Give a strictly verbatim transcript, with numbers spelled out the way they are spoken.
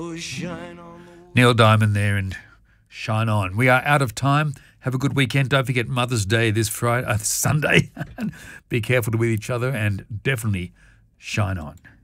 Neil Diamond there and Shine On. We are out of time. Have a good weekend. Don't forget Mother's Day this Friday, uh, Sunday. Be careful with each other and definitely shine on.